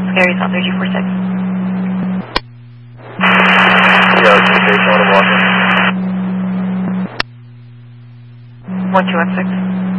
Gary South 3246. Yeah, communication on the walker. 1216.